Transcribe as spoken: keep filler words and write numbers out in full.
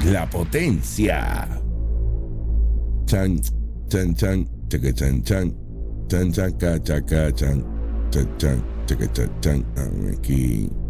la potencia. Chan, chan, chan, chaca, chan, chan, chan, chaca, chaca, chan, chan, chan, chaca, chan, chan. Aquí.